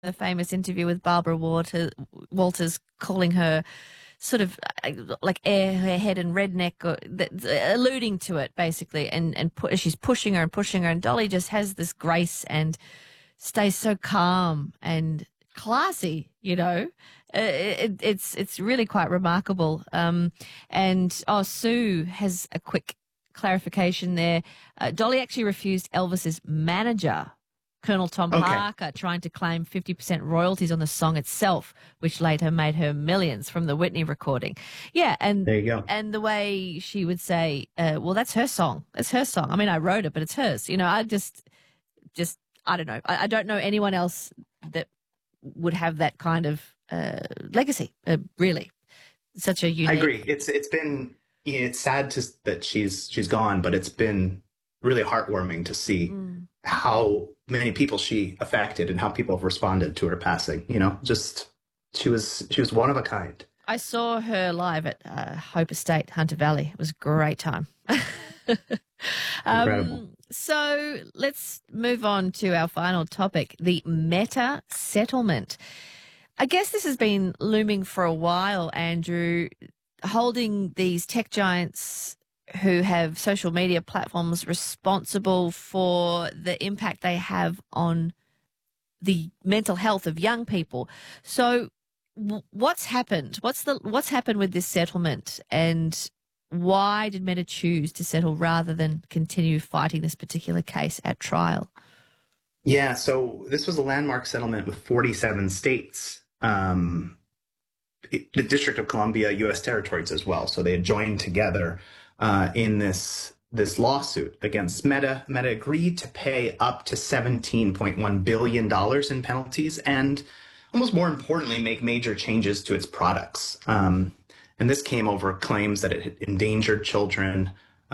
the famous interview with Barbara Walters calling her sort of like airhead and redneck, or alluding to it basically, and she's pushing her and pushing her, and Dolly just has this grace and stays so calm and classy, you know. It's really quite remarkable. And Sue has a quick clarification there. Dolly actually refused Elvis's manager, Colonel Tom Parker, trying to claim 50% royalties on the song itself, which later made her millions from the Whitney recording. Yeah, and there you go. And the way she would say, well, that's her song. It's her song. I mean, I wrote it, but it's hers. You know, I just I don't know. I don't know anyone else that would have that kind of legacy, really. Such a unique... I agree. It's sad that she's gone, but it's been really heartwarming to see how many people she affected and how people have responded to her passing. You know, just she was one of a kind. I saw her live at Hope Estate, Hunter Valley. It was a great time. Incredible. So let's move on to our final topic, the Meta settlement. I guess this has been looming for a while, Andrew, holding these tech giants who have social media platforms responsible for the impact they have on the mental health of young people. So what's happened? What's happened with this settlement, and why did Meta choose to settle rather than continue fighting this particular case at trial? Yeah, so this was a landmark settlement with 47 states, the District of Columbia, U.S. territories as well. So they had joined together in this lawsuit against Meta. Meta agreed to pay up to $17.1 billion in penalties and, almost more importantly, make major changes to its products. And this came over claims that it had endangered children,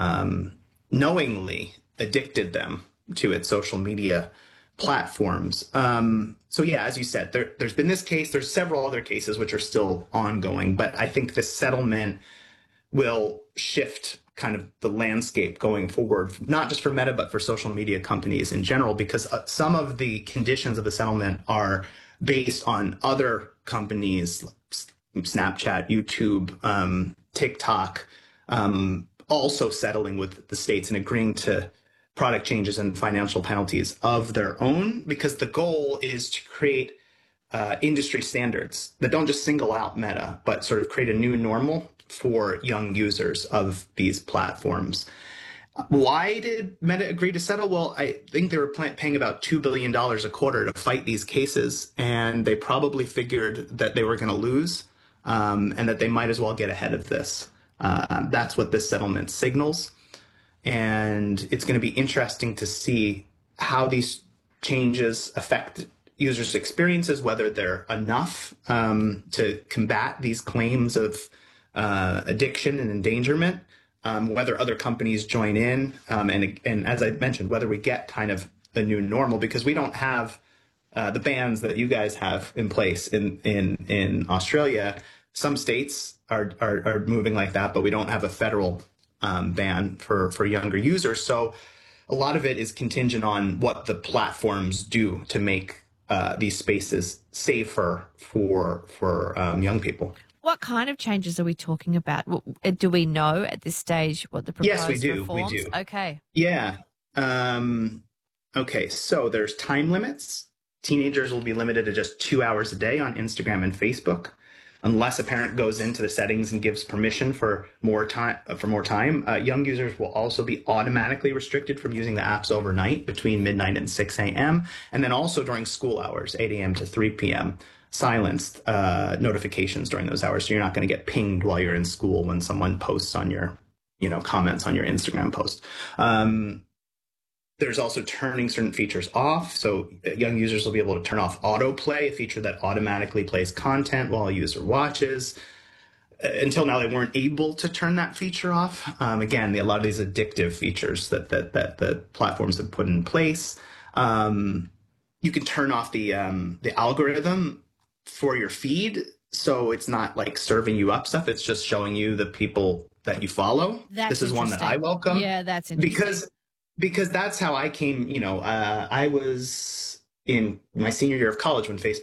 knowingly addicted them to its social media platforms. So yeah, as you said, there's been this case. There's several other cases which are still ongoing, but I think this settlement will shift kind of the landscape going forward, not just for Meta, but for social media companies in general, because some of the conditions of the settlement are based on other companies, Snapchat, YouTube, TikTok, also settling with the states and agreeing to product changes and financial penalties of their own, because the goal is to create industry standards that don't just single out Meta, but sort of create a new normal for young users of these platforms. Why did Meta agree to settle? Well, I think they were paying about $2 billion a quarter to fight these cases, and they probably figured that they were going to lose, and that they might as well get ahead of this. That's what this settlement signals. And it's going to be interesting to see how these changes affect users' experiences, whether they're enough to combat these claims of addiction and endangerment, whether other companies join in, and as I mentioned, whether we get kind of a new normal, because we don't have the bans that you guys have in place in Australia. Some states are moving like that, but we don't have a federal ban for younger users. So a lot of it is contingent on what the platforms do to make these spaces safer for young people. What kind of changes are we talking about? Do we know at this stage what the proposed Yes, we do. reforms? We do. Okay. Yeah. Okay. So there's time limits. Teenagers will be limited to just 2 hours a day on Instagram and Facebook, unless a parent goes into the settings and gives permission for more time. Young users will also be automatically restricted from using the apps overnight between midnight and 6 a.m. And then also during school hours, 8 a.m. to 3 p.m. Silenced notifications during those hours. So you're not going to get pinged while you're in school when someone posts on your, comments on your Instagram post. There's also turning certain features off. So young users will be able to turn off autoplay, a feature that automatically plays content while a user watches. Until now, they weren't able to turn that feature off. Again, a lot of these addictive features that the platforms have put in place. You can turn off the algorithm for your feed, so it's not like serving you up stuff. It's just showing you the people that you follow. This is one that I welcome. Yeah, that's interesting. Because that's how I came, I was in my senior year of college when Facebook